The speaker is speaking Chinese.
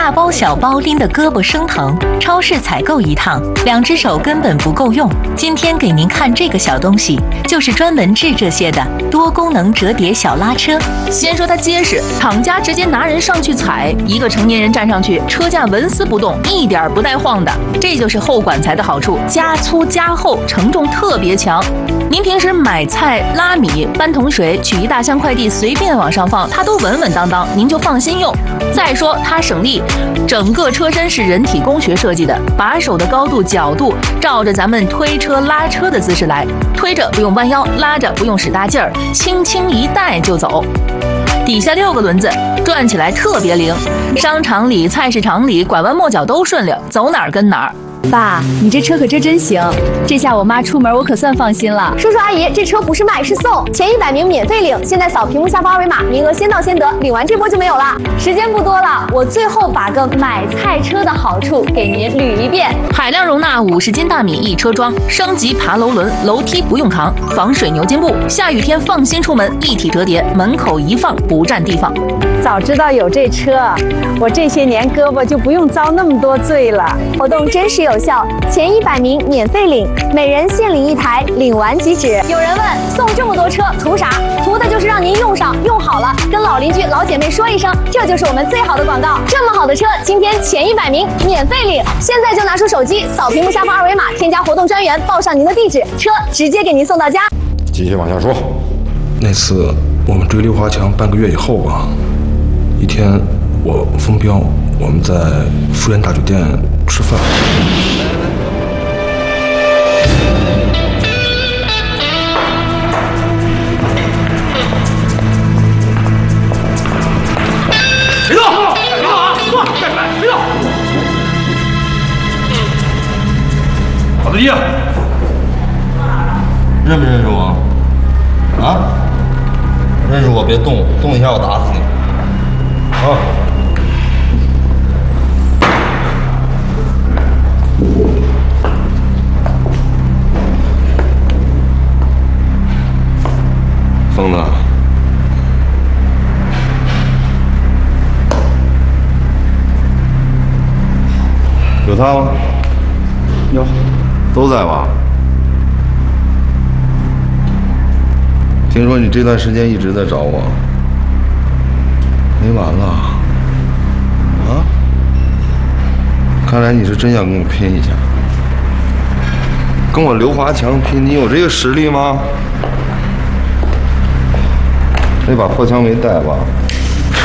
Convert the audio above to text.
大包小包拎得胳膊生疼，超市采购一趟，2只手根本不够用。今天给您看这个小东西，就是专门治这些的多功能折叠小拉车。 先说它结实，厂家直接拿人上去踩，一个成年人站上去，车架纹丝不动，一点不带晃的。这就是厚管材的好处，加粗加厚，承重特别强。您平时买菜、拉米、搬桶水、取一大箱快递，随便往上放，它都稳稳当当，您就放心用。再说它省力，整个车身是人体工学设计的，把手的高度、角度照着咱们推车、拉车的姿势来，推着不用弯腰，拉着不用使大劲儿，轻轻一带就走。底下6个轮子，转起来特别灵，商场里、菜市场里拐弯抹角都顺溜，走哪儿跟哪儿。 爸，你这车可真行，这下我妈出门我可算放心了。 叔叔阿姨，这车不是卖是送，前100名免费领，现在扫屏幕下方二维码，名额先到先得，领完这波就没有了。时间不多了，我最后把个买菜车的好处给您捋一遍： 海量容纳50斤大米一车装，升级爬楼轮，楼梯不用扛，防水牛筋布，下雨天放心出门，一体折叠，门口一放不占地方。 早知道有这车，我这些年胳膊就不用遭那么多罪了。 活动真实有效，前100名免费领，每人限领1台，领完即止。有人问，送这么多车图啥？图的就是让您用上用好了，跟老邻居老姐妹说一声，这就是我们最好的广告。这么好的车，今天前100名免费领，现在就拿出手机扫屏幕下方二维码，添加活动专员，报上您的地址，车直接给您送到家。 继续往下说。 那次我们追刘华强半个月以后吧，一天我封标，我们在福源大酒店吃饭。 别动！别动啊！干什么？别动！跑司机， 认不认识我？啊？认识我别动，动一下我打死你！啊！ 疯子， 有他吗？有，都在吧？听说你这段时间一直在找我，没完了啊？看来你是真想跟我拼一下，跟我刘华强拼，你有这个实力吗？那把破枪没带吧？